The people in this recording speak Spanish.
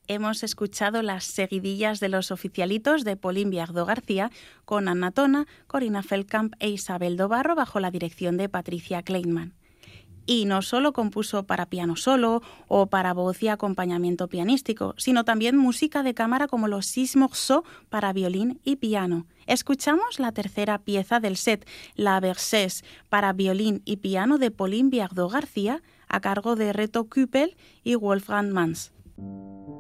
Hemos escuchado las seguidillas de los oficialitos de Pauline Viardot García con Anna Tona, Corina Feldkamp e Isabel Dobarro bajo la dirección de Patricia Kleinman. Y no solo compuso para piano solo o para voz y acompañamiento pianístico, sino también música de cámara como los 6 morceaux para violín y piano. Escuchamos la tercera pieza del set, la Berceuse, para violín y piano de Pauline Viardot García, a cargo de Reto Küppel y Wolfgang Manz.